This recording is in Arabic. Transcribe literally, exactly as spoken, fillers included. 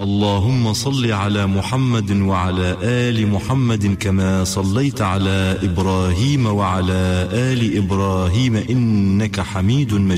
اللهم صل على محمد وعلى آل محمد كما صليت على إبراهيم وعلى آل إبراهيم إنك حميد مجيد.